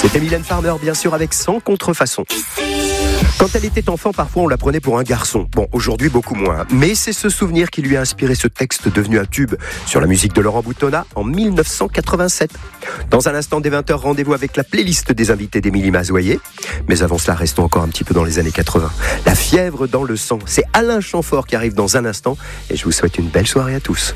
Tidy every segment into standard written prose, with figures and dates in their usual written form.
C'était Mylène Farmer, bien sûr, avec Sans contrefaçon. Quand elle était enfant, parfois on la prenait pour un garçon. Bon, aujourd'hui beaucoup moins. Mais c'est ce souvenir qui lui a inspiré ce texte devenu un tube sur la musique de Laurent Boutonnat en 1987. Dans un instant, dès 20h, rendez-vous avec la playlist des invités d'Émilie Mazoyer. Mais avant cela, restons encore un petit peu dans les années 80. La fièvre dans le sang. C'est Alain Chamfort qui arrive dans un instant. Et je vous souhaite une belle soirée à tous.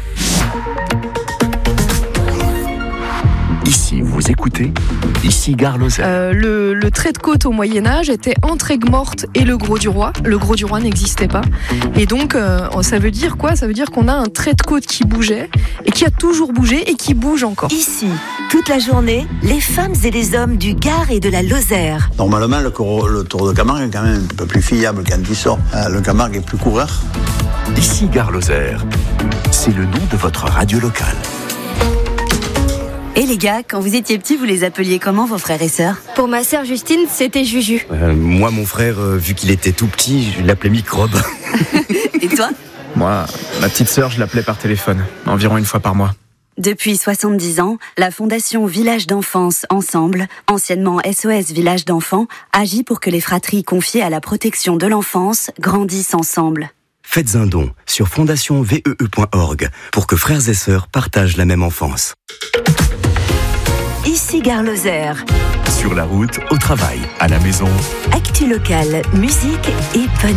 Ici, vous écoutez, ici Gare Lozère. Le trait de côte au Moyen-Âge était entre Aigues-Mortes et le Gros du Roi. Le Gros du Roi n'existait pas. Et donc, ça veut dire quoi ? Ça veut dire qu'on a un trait de côte qui bougeait et qui a toujours bougé et qui bouge encore. Ici, toute la journée, les femmes et les hommes du Gard et de la Lozère. Normalement, le Tour de Camargue est quand même un peu plus fiable quand il sort. Le Camargue est plus coureur. Ici Gare Lozère. C'est le nom de votre radio locale. Et les gars, quand vous étiez petits, vous les appeliez comment, vos frères et sœurs ? Pour ma sœur Justine, c'était Juju. Moi, mon frère, vu qu'il était tout petit, je l'appelais Microbe. Et toi ? Moi, ma petite sœur, je l'appelais par téléphone, environ une fois par mois. Depuis 70 ans, la Fondation Village d'Enfance Ensemble, anciennement SOS Village d'Enfants, agit pour que les fratries confiées à la protection de l'enfance grandissent ensemble. Faites un don sur fondationvee.org pour que frères et sœurs partagent la même enfance. Ici Gare Lozère. Sur la route, au travail, à la maison. Actu locale, musique et